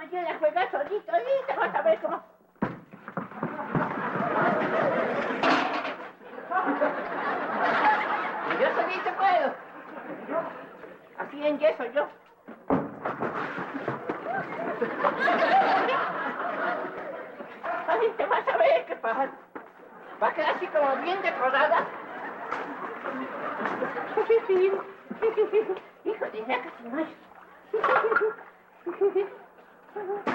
mañana juegas solito y te vas a ver cómo... Yo solito puedo. Así en yeso yo. Ay, te vas a ver qué pasa. Va a quedar así como bien decorada. Hijo de la casi más.